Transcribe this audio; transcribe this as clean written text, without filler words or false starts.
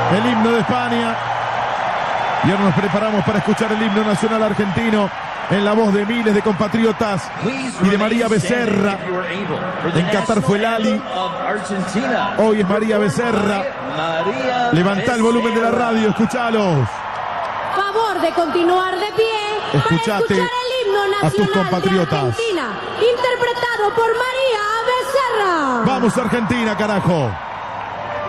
el himno de España. Y ahora nos preparamos para escuchar el himno nacional argentino en la voz de miles de compatriotas y de María Becerra. En Qatar fue Lali, hoy es María Becerra. Levantá el volumen de la radio, escuchalos. Favor de continuar de pie. Escuchate para escuchar el himno nacional a tus compatriotas. de Argentina, interpretado por María Becerra. Vamos Argentina, carajo.